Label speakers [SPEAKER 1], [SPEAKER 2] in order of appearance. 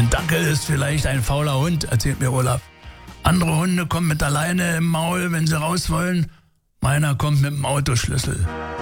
[SPEAKER 1] Ein Dackel ist vielleicht ein fauler Hund, erzählt mir Olaf. Andere Hunde kommen mit der Leine im Maul, wenn sie raus wollen. Meiner kommt mit dem Autoschlüssel.